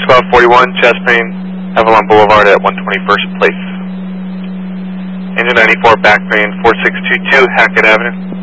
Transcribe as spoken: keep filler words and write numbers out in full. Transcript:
Squad forty-one, chest pain, Avalon Boulevard at one twenty-first Place. Engine ninety-four, back pain, four six two two, Hackett Avenue.